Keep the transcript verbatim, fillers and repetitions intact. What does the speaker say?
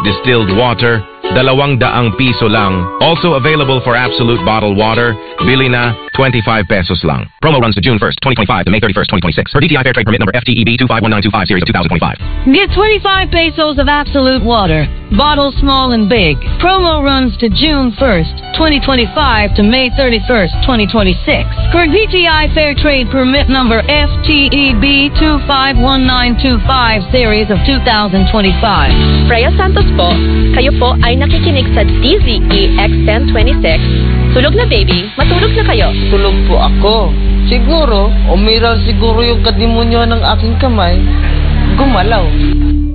distilled water, dalawang daang piso lang. Also available for Absolute bottled water, bili na twenty-five pesos lang. Promo runs to June first, twenty twenty-five to May thirty-first, twenty twenty-six. Per D T I Fair Trade Permit number F T E B two five one nine two five series of two thousand twenty-five. Get twenty-five pesos of Absolute water. Bottles small and big. Promo runs to June first, twenty twenty-five to May thirty-first, twenty twenty-six. Per D T I Fair Trade Permit number F T E B two five one nine two five series of two thousand twenty-five. Freya Santos po, kayo po ay nakikinig sa D Z E X ten twenty-six. Tulog na baby, matulog na kayo. Tulog po ako. Siguro, umiral siguro yung kadimonyo ng aking kamay. Gumalaw.